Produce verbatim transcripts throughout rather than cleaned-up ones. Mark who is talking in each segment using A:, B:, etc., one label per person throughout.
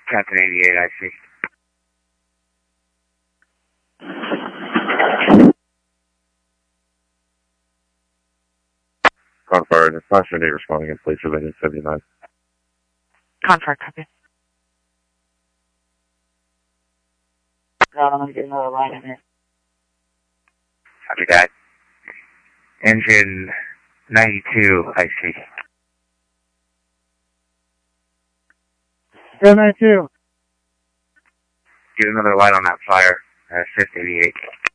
A: Captain eighty-eight, I see.
B: Confire, the passenger eight responding in place of engine seventy-nine.
C: Confire, copy.
D: God, I'm gonna get another line in here.
A: Copy that. Engine ninety-two, I see.
D: Go ninety-two.
A: Get another light on that flyer. Uh, Swift eighty-eight.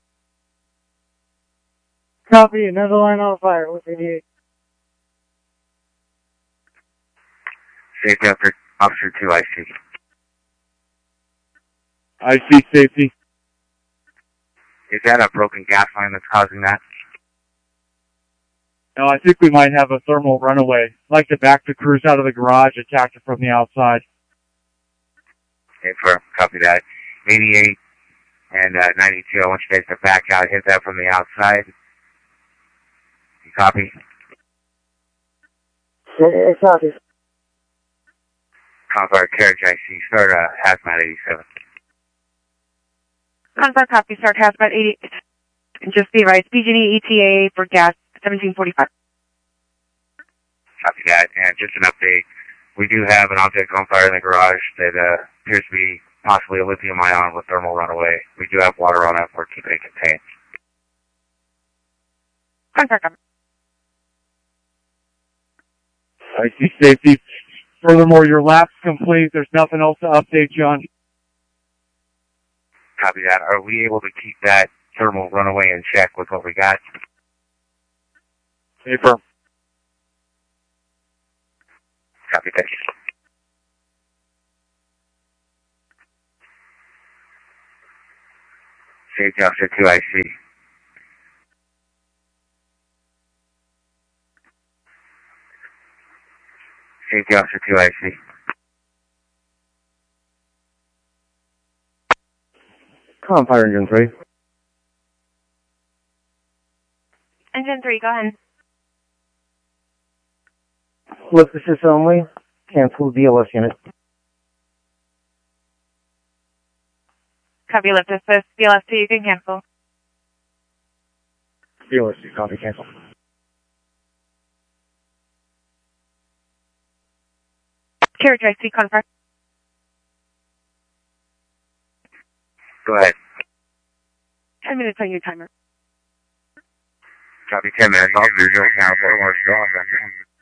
D: Copy, another line on fire with eighty-eight.
A: Safety officer, officer two, I see.
E: I see safety.
A: Is that a broken gas line that's causing that?
E: No, I think we might have a thermal runaway. I'd like to back the cruise out of the garage, attack it from the outside.
A: Okay, for copy that. eighty-eight and uh, ninety-two, I want you guys to back out, hit that from the outside. You copy?
D: It's copy.
A: Confire, carriage, I see. Start uh, hazmat eighty-seven.
C: Confire, copy. Start hazmat eighty-eight. And just be right. P G and E T A for gas seventeen forty-five.
A: Copy that. And just an update. We do have an object on fire in the garage that uh, appears to be possibly a lithium ion with thermal runaway. We do have water on it. We're keeping it contained.
C: Confire, copy.
E: I see safety. Furthermore, your lap's complete. There's nothing else to update you on.
A: Copy that. Are we able to keep that thermal runaway in check with what we got?
E: Paper.
A: Copy that. Safety officer two, I see. Safety officer two, I see.
B: Confire, engine three.
C: Engine three, go ahead.
D: Lift assist only. Cancel D L S unit.
C: Copy, lift assist. D L S two, you can cancel.
B: D L S two, copy, cancel.
C: Carriage, I see. Confire.
A: Go ahead.
C: Ten minutes on your timer.
A: Copy ten minutes. Officer,